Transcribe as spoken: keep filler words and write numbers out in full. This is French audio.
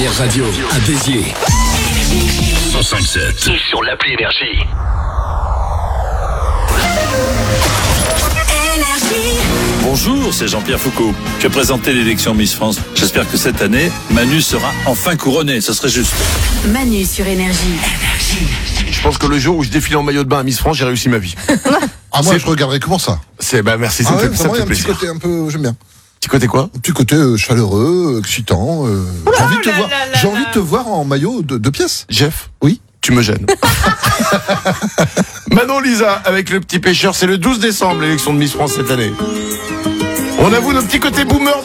première radio à Béziers. cent cinq sept. Et sur l'appli Énergie. Bonjour, c'est Jean-Pierre Foucault. Je vais présenter l'élection Miss France. J'espère que cette année, Manu sera enfin couronné. Ça serait juste. Manu sur Énergie. Je pense que le jour où je défile en maillot de bain à Miss France, j'ai réussi ma vie. Ah, moi, je regarderai comment ça. C'est, bah, merci, ça Ah me ouais, fait, ça me vraiment, il y a fait un petit plaisir. côté un peu, j'aime bien. Petit côté quoi? Un petit côté euh, chaleureux, excitant. Euh, j'ai envie de te voir, j'ai envie de te voir en maillot de, de pièces. Jeff? Oui. Tu me gênes. Manon Lisa, avec le petit pêcheur, c'est le douze décembre, l'élection de Miss France cette année. On avoue nos petits côtés boomers